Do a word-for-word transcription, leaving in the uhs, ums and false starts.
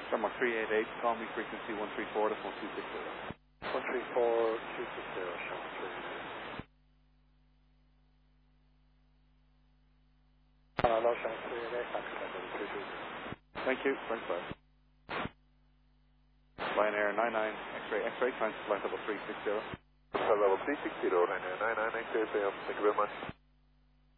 Summer three eight eight, call me frequency one three four, that's one two six zero. one three four two six zero, Summer three eight eight. Uh, hello, Summer three eight eight, taxi level three two zero. Thank you, thanks, bye. Lion Air nine nine, X-ray, X-ray, time to flight level three six zero. Flight level three six zero, nine nine nine nine, X-ray, thank you very much.